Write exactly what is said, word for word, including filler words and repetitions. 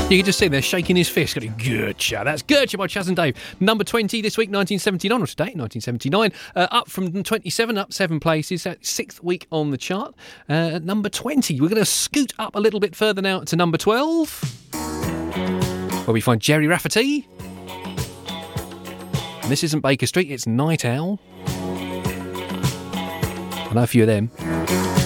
You can just see him there shaking his fist, going, Gertcha. That's Gertcha by Chas and Dave. Number twenty this week, nineteen seventy-nine, or today, nineteen seventy-nine. Uh, up from twenty-seven, up seven places. Uh, sixth week on the chart. Uh, number twenty. We're going to scoot up a little bit further now to number twelve, where we find Gerry Rafferty. And this isn't Baker Street, it's Night Owl. I know a few of them.